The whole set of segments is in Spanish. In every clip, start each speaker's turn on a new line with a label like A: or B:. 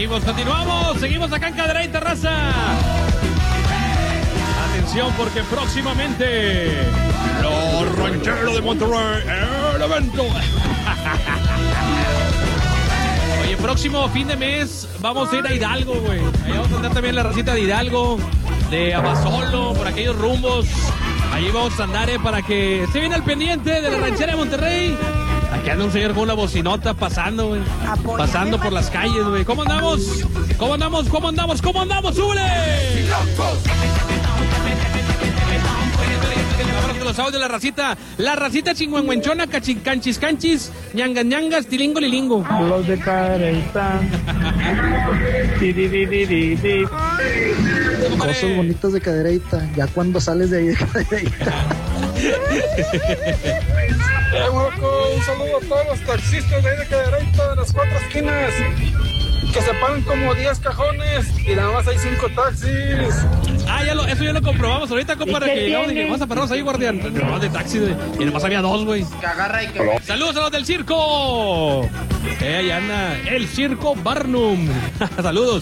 A: Seguimos acá en Cadereyta, raza. Atención porque próximamente los rancheros de Monterrey, el evento. Oye, próximo fin de mes vamos a ir a Hidalgo, güey. Ahí vamos a andar también la racita de Hidalgo, de Abasolo, por aquellos rumbos. Ahí vamos a andar, para que esté bien al pendiente de la ranchera de Monterrey. Aquí anda un señor con una bocinota pasando, güey. Pasando por las calles, güey. ¿Cómo andamos? ¡Súbele! Los audios de la racita chingüengüenchona, canchis, ñangas, tilingo, lilingo.
B: Los de Cadereyta.
C: Cosas bonitas de Cadereyta, ya cuando sales de ahí de Cadereyta.
B: Un saludo a todos los taxistas de ahí de Cadereyta, de las 4 esquinas. Que se pagan como 10 cajones y nada más hay 5 taxis.
A: Eso ya lo comprobamos ahorita, compadre, que llegamos y dije, vamos a pararnos ahí, guardián. No, de taxi, y nomás había 2, güey.
D: Que agarra y que...
A: Saludos a los del circo. Ahí anda el circo Barnum. Saludos.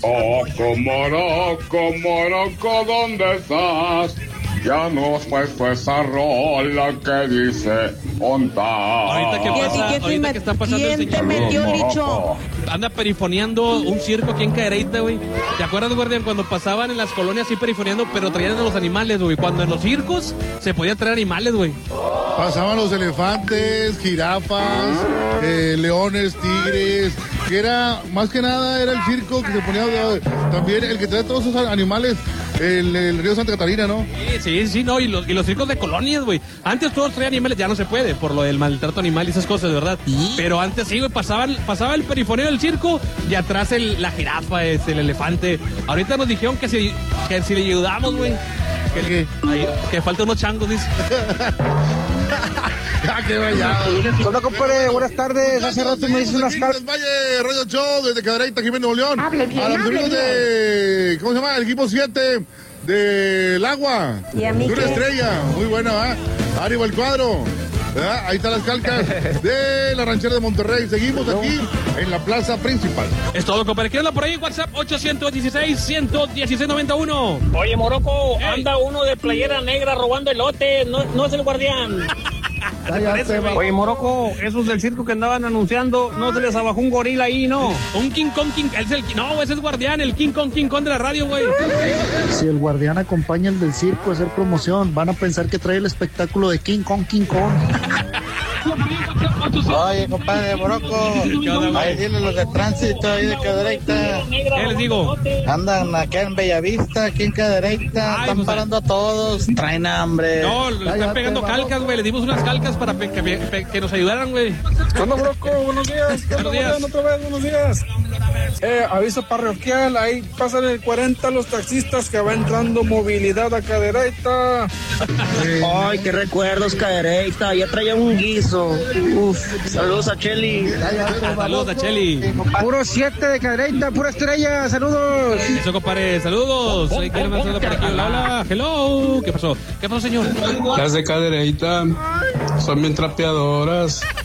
E: Moroco, ¿dónde estás? Ya no has puesto esa rola que dice onta.
A: Ahorita que está pasando el
F: ¿Quién te metió, Licho?
A: Anda perifoneando un circo aquí en Cadereyta, güey. ¿Te acuerdas, guardián, cuando pasaban en las colonias así perifoneando, pero traían a los animales, güey? Cuando en los circos se podía traer animales, güey.
G: Pasaban los elefantes, jirafas, leones, tigres, que era, más que nada, era el circo que se ponía, también el que trae todos esos animales, el río Santa Catarina, ¿no?
A: Sí, no, y los circos de colonias, güey. Antes todos traían animales, ya no se puede, por lo del maltrato animal y esas cosas, de verdad. ¿Sí? Pero antes sí, güey, pasaba el perifoneo del circo y atrás la jirafa, el elefante. Ahorita nos dijeron que si le ayudamos, güey. Que faltan unos changos, dice.
G: ¡Qué vaya!
B: Hola, compadre, buenas tardes. Hace rato me dices unas cartas.
G: Valle, Radio Show, desde Cadereyta, Jiménez, Nuevo León. A los amigos de, ¿cómo se llama? El equipo 7 del Agua.
F: ¿Y a mí
G: de una
F: qué?
G: estrella, muy buena, ¿verdad? Arriba el cuadro. ¿Verdad? Ahí están las calcas de la ranchera de Monterrey. Seguimos aquí en la plaza principal.
A: Es todo, compadre. ¿Qué onda por ahí? WhatsApp 816-116-91.
H: Oye, Moroco, anda uno de playera negra robando elote. No es el guardián. Oye, Moroco, esos del circo que andaban anunciando, ¿no se les abajó un gorila ahí, no?
A: Un King Kong, no, ese es guardián, el King Kong de la radio, güey.
C: Si el guardián acompaña al del circo a hacer promoción, van a pensar que trae el espectáculo de King Kong.
D: Oye, compadre Moroco, ahí dile los de tránsito ahí de Cadereyta.
A: ¿Qué les digo?
D: Andan acá en Bellavista, aquí en Cadereyta, están parando a todos, traen hambre.
A: No, le están pegando calcas, güey, le dimos unas calcas para que nos ayudaran, güey.
B: Hola, Moroco, buenos días.
A: Buenos días.
B: Otra vez, buenos días. Aviso parroquial, ahí pasan el 40 los taxistas que va entrando movilidad a Cadereyta.
H: Ay, qué recuerdos, Cadereyta, ya traía un guiso. Saludos a Cheli.
A: Saludos a Cheli.
B: Puro 7 de Cadereyta, pura estrella, saludos.
A: Eso, compadre, saludos. ¿Quién más saluda por aquí? Hola, hello. ¿Qué pasó, señor?
I: Las de Cadereyta son bien trapeadoras.